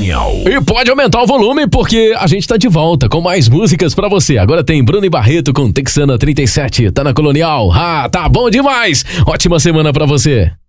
Colonial. E pode aumentar o volume porque a gente tá de volta com mais músicas pra você. Agora tem Bruno e Barreto com Texana 37. Tá na Colonial. Ah, tá bom demais. Ótima semana pra você.